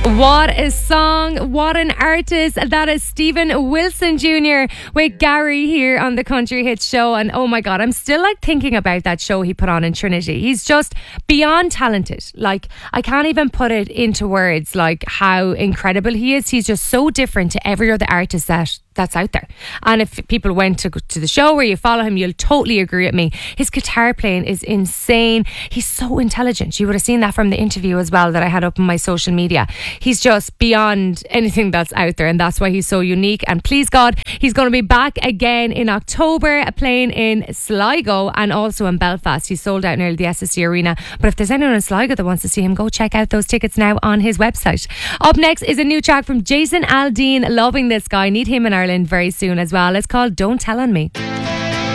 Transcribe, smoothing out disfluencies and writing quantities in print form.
What a song, what an artist. That is Stephen Wilson Jr. with Gary here on the Country Hits Show. And oh my God, I'm still thinking about that show he put on in Trinity. He's just beyond talented. I can't even put it into words how incredible he is. He's just so different to every other artist that's out there. And if people went to the show where you follow him, you'll totally agree with me. His guitar playing is insane. He's so intelligent. You would have seen that from the interview as well that I had up on my social media. He's just beyond anything that's out there, and that's why he's so unique. And please God, he's going to be back again in October, playing in Sligo and also in Belfast. He's sold out nearly the SSC Arena, but if there's anyone in Sligo that wants to see him, go check out those tickets now on his website. Up next is a new track from Jason Aldean. Loving this guy. Need him in Ireland very soon as well. It's called Don't Tell On Me.